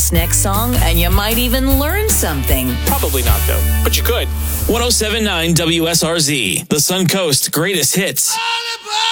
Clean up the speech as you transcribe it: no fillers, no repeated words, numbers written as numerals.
this next song, and you might even learn something. Probably not, though, but you could. 107.9 WSRZ, the Suncoast Greatest Hits.